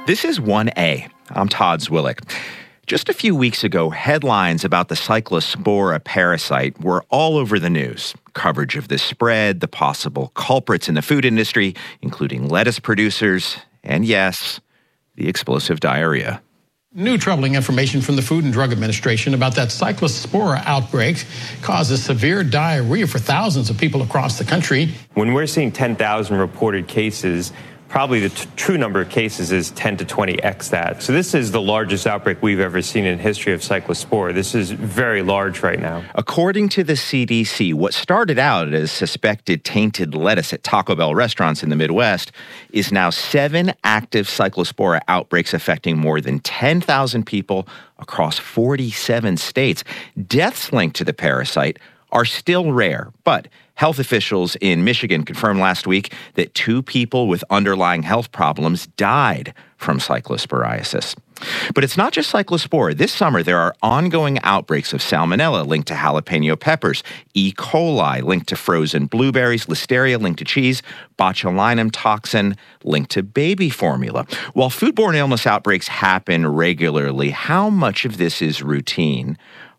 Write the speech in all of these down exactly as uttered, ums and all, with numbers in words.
This is one A. I'm Todd Zwillich. Just a few weeks ago, headlines about the Cyclospora parasite were all over the news. Coverage of the spread, the possible culprits in the food industry, including lettuce producers, and yes, the explosive diarrhea. New troubling information from the Food and Drug Administration about that Cyclospora outbreak causes severe diarrhea for thousands of people across the country. When we're seeing ten thousand reported cases, probably the t- true number of cases is ten to twenty x that. So this is the largest outbreak we've ever seen in history of Cyclospora. This is very large right now. According to the C D C, what started out as suspected tainted lettuce at Taco Bell restaurants in the Midwest is now seven active Cyclospora outbreaks affecting more than ten thousand people across forty-seven states. Deaths linked to the parasite are still rare, but health officials in Michigan confirmed last week that two people with underlying health problems died from cyclosporiasis. But it's not just Cyclospora. This summer, there are ongoing outbreaks of salmonella linked to jalapeno peppers, E. coli linked to frozen blueberries, listeria linked to cheese, botulinum toxin linked to baby formula. While foodborne illness outbreaks happen regularly, how much of this is routine?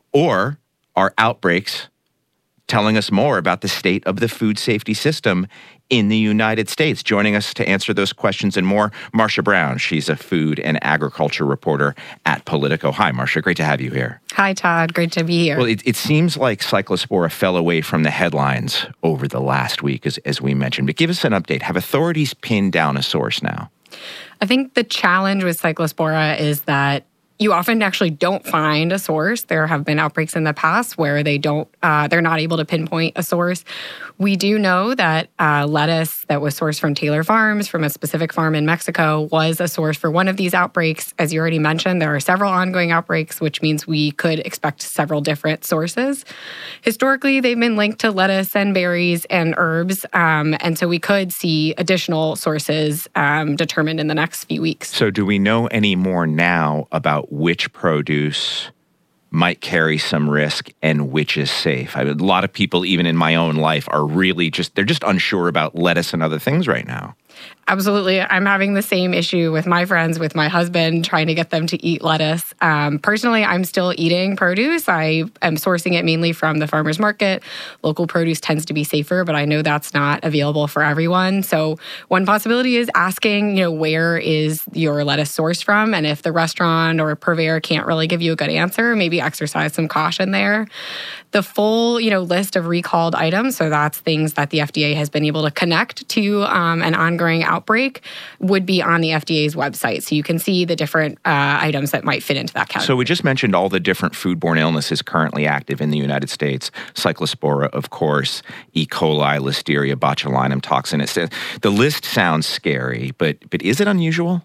Or are outbreaks telling us more about the state of the food safety system in the United States? Joining us to answer those questions and more, Marcia Brown. She's a food and agriculture reporter at Politico. Hi, Marcia. Great to have you here. Hi, Todd. Great to be here. Well, it, it seems like Cyclospora fell away from the headlines over the last week, as, as we mentioned. But give us an update. Have authorities pinned down a source now? I think the challenge with Cyclospora is that you often actually don't find a source. There have been outbreaks in the past where they don't, uh, they're not able to pinpoint a source. We do know that uh, lettuce that was sourced from Taylor Farms, from a specific farm in Mexico, was a source for one of these outbreaks. As you already mentioned, there are several ongoing outbreaks, which means we could expect several different sources. Historically, they've been linked to lettuce and berries and herbs, um, and so we could see additional sources um, determined in the next few weeks. So do we know any more now about which produce might carry some risk and which is safe? I mean, a lot of people, even in my own life, are really just, they're just unsure about lettuce and other things right now. Absolutely. I'm having the same issue with my friends, with my husband, trying to get them to eat lettuce. Um, personally, I'm still eating produce. I am sourcing it mainly from the farmer's market. Local produce tends to be safer, but I know that's not available for everyone. So one possibility is asking, you know, where is your lettuce sourced from? And if the restaurant or purveyor can't really give you a good answer, maybe exercise some caution there. The full, you know, list of recalled items, so that's things that the F D A has been able to connect to um, an ongoing outbreak, would be on the F D A's website. So you can see the different uh, items that might fit into that category. So we just mentioned all the different foodborne illnesses currently active in the United States. Cyclospora, of course, E. coli, listeria, botulinum toxin. It's, the list sounds scary, but but is it unusual?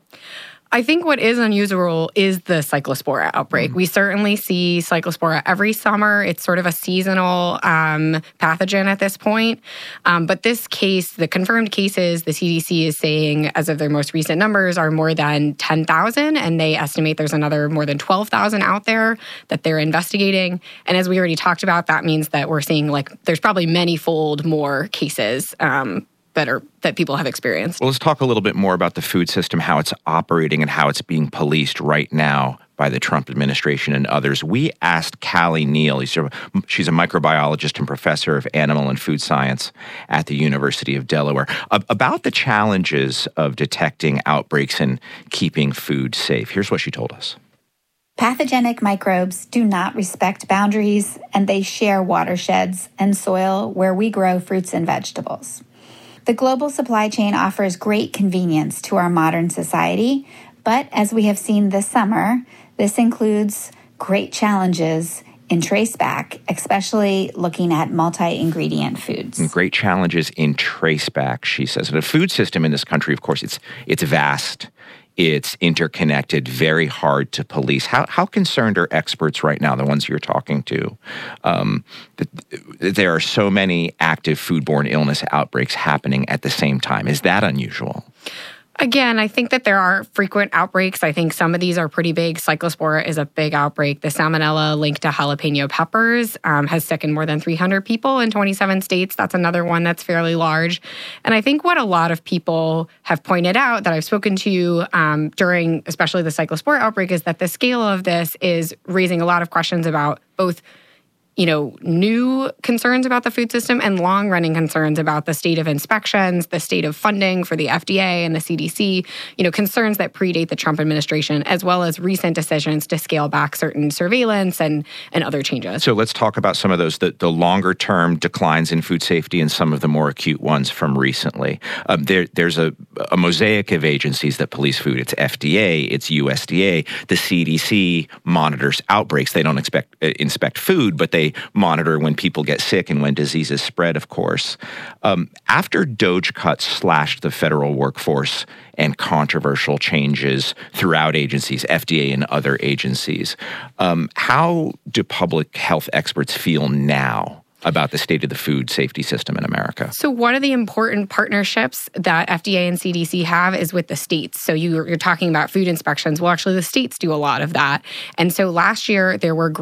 I think what is unusual is the Cyclospora outbreak. Mm. We certainly see Cyclospora every summer. It's sort of a seasonal um, pathogen at this point. Um, but this case, the confirmed cases, the C D C is saying, as of their most recent numbers, are more than ten thousand, and they estimate there's another more than twelve thousand out there that they're investigating. And as we already talked about, that means that we're seeing, like, there's probably many-fold more cases um, that are that people have experienced. Well, let's talk a little bit more about the food system, how it's operating and how it's being policed right now by the Trump administration and others. We asked Callie Neal, she's a microbiologist and professor of animal and food science at the University of Delaware, about the challenges of detecting outbreaks and keeping food safe. Here's what she told us. Pathogenic microbes do not respect boundaries, and they share watersheds and soil where we grow fruits and vegetables. The global supply chain offers great convenience to our modern society, but as we have seen this summer, this includes great challenges in traceback, especially looking at multi-ingredient foods. Great challenges in traceback, she says. And the food system in this country, of course, it's it's vast. It's interconnected, very hard to police. How how concerned are experts right now, the ones you're talking to, um, that there are so many active foodborne illness outbreaks happening at the same time? Is that unusual? Again, I think that there are frequent outbreaks. I think some of these are pretty big. Cyclospora is a big outbreak. The salmonella linked to jalapeno peppers um, has sickened more than three hundred people in twenty-seven states. That's another one that's fairly large. And I think what a lot of people have pointed out that I've spoken to um, during especially the Cyclospora outbreak is that the scale of this is raising a lot of questions about both you know, new concerns about the food system and long-running concerns about the state of inspections, the state of funding for the F D A and the C D C, you know, concerns that predate the Trump administration, as well as recent decisions to scale back certain surveillance and, and other changes. So let's talk about some of those, the, the longer-term declines in food safety and some of the more acute ones from recently. Um, there, there's a, a mosaic of agencies that police food. It's F D A, it's U S D A. The C D C monitors outbreaks. They don't expect, uh, inspect food, but they They monitor when people get sick and when diseases spread, of course. Um, after DOGE cuts slashed the federal workforce and controversial changes throughout agencies, F D A and other agencies, um, how do public health experts feel now about the state of the food safety system in America? So one of the important partnerships that F D A and C D C have is with the states. So you, you're talking about food inspections. Well, actually, the states do a lot of that. And so last year, there were